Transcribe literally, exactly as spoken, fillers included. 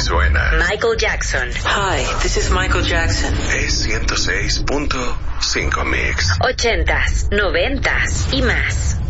suena Michael Jackson. Hi, this is Michael Jackson. Es ciento seis punto cinco Mix. Ochentas, noventas y más.